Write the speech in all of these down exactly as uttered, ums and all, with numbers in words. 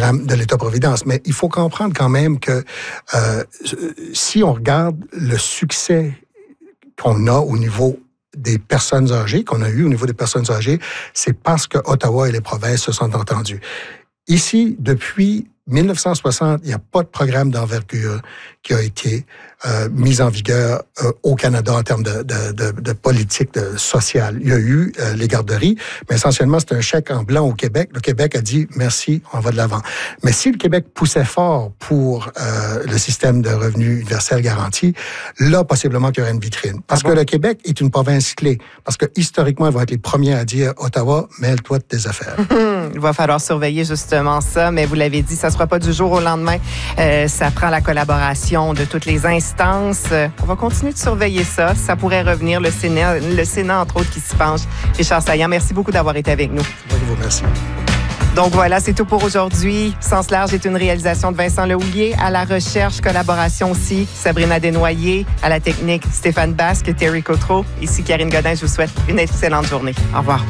programme de l'État-providence. Mais il faut comprendre quand même que euh, si on regarde le succès qu'on a au niveau des personnes âgées, qu'on a eu au niveau des personnes âgées, c'est parce que Ottawa et les provinces se sont entendus. Ici, depuis mille neuf cent soixante, il n'y a pas de programme d'envergure qui a été euh, mis en vigueur euh, au Canada en termes de, de, de, de politique de, sociale. Il y a eu euh, les garderies, mais essentiellement, c'est un chèque en blanc au Québec. Le Québec a dit « merci, on va de l'avant ». Mais si le Québec poussait fort pour euh, le système de revenu universel garanti, là, possiblement qu'il y aurait une vitrine. Parce ah bon? que le Québec est une province clé. Parce que historiquement, ils vont être les premiers à dire « Ottawa, mêle-toi de tes affaires ». Il va falloir surveiller justement ça, mais vous l'avez dit, ça ne sera pas du jour au lendemain. Euh, ça prend la collaboration de toutes les instances. Euh, on va continuer de surveiller ça. Ça pourrait revenir, le Sénat, le Sénat entre autres, qui s'y penche. Richard Saillant, merci beaucoup d'avoir été avec nous. Je vous remercie. Donc voilà, c'est tout pour aujourd'hui. Sens large est une réalisation de Vincent Lehouillier. À la recherche, collaboration aussi, Sabrina Desnoyers. À la technique, Stéphane Basque, Terry Cotreau. Ici Karine Godin, je vous souhaite une excellente journée. Au revoir.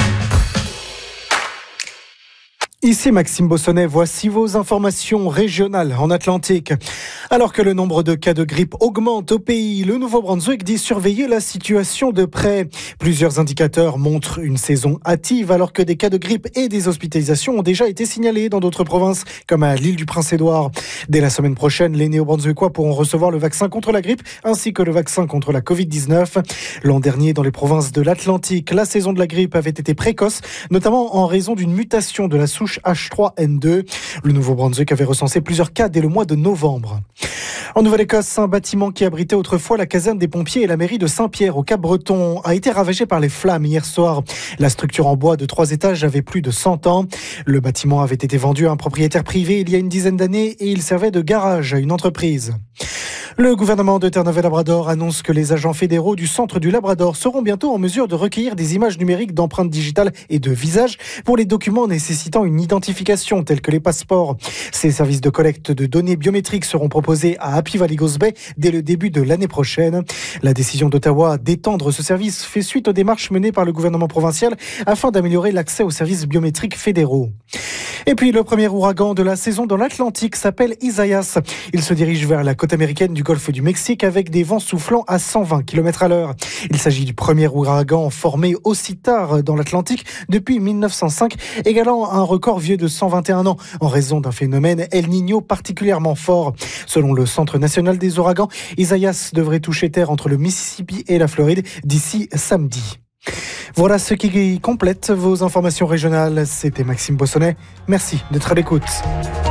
Ici Maxime Bossonnet, voici vos informations régionales en Atlantique. Alors que le nombre de cas de grippe augmente au pays, le Nouveau-Brunswick dit surveiller la situation de près. Plusieurs indicateurs montrent une saison hâtive alors que des cas de grippe et des hospitalisations ont déjà été signalés dans d'autres provinces comme à l'île du Prince-Édouard. Dès la semaine prochaine, les Néo-Brunswickois pourront recevoir le vaccin contre la grippe ainsi que le vaccin contre la covid dix-neuf. L'an dernier, dans les provinces de l'Atlantique, la saison de la grippe avait été précoce, notamment en raison d'une mutation de la souche H trois N deux. Le Nouveau-Brunswick avait recensé plusieurs cas dès le mois de novembre. En Nouvelle-Écosse, un bâtiment qui abritait autrefois la caserne des pompiers et la mairie de Saint-Pierre au Cap-Breton a été ravagé par les flammes hier soir. La structure en bois de trois étages avait plus de cent ans. Le bâtiment avait été vendu à un propriétaire privé il y a une dizaine d'années et il servait de garage à une entreprise. Le gouvernement de Terre-Neuve-Labrador annonce que les agents fédéraux du Centre du Labrador seront bientôt en mesure de recueillir des images numériques d'empreintes digitales et de visage pour les documents nécessitant une identification tels que les passeports. Ces services de collecte de données biométriques seront proposés à Happy Valley Goose Bay dès le début de l'année prochaine. La décision d'Ottawa d'étendre ce service fait suite aux démarches menées par le gouvernement provincial afin d'améliorer l'accès aux services biométriques fédéraux. Et puis le premier ouragan de la saison dans l'Atlantique s'appelle Isaias. Il se dirige vers la côte américaine du golfe du Mexique avec des vents soufflant à cent vingt kilomètres à l'heure. Il s'agit du premier ouragan formé aussi tard dans l'Atlantique depuis mille neuf cent cinq, égalant un record vieux de cent vingt et un ans en raison d'un phénomène El Niño particulièrement fort. Selon le Centre national des ouragans, Isaias devrait toucher terre entre le Mississippi et la Floride d'ici samedi. Voilà ce qui complète vos informations régionales. C'était Maxime Bossonnet. Merci d'être à l'écoute.